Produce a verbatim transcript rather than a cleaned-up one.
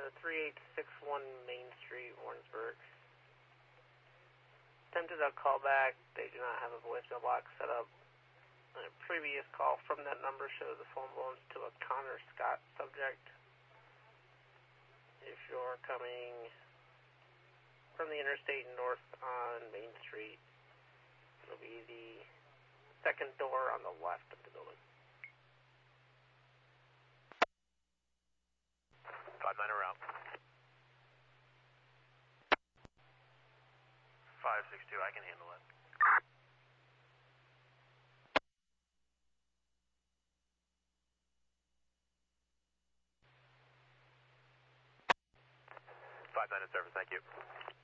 to three eight six one Main Street, Warrensburg. Attempted a callback. They do not have a voicemail box set up. A previous call from that number shows the phone belongs to a Connor Scott subject. If you're coming from the interstate north on Main Street, it'll be the second door on the left of the building. five nine around. five six two, I can handle it. five nine in service, thank you.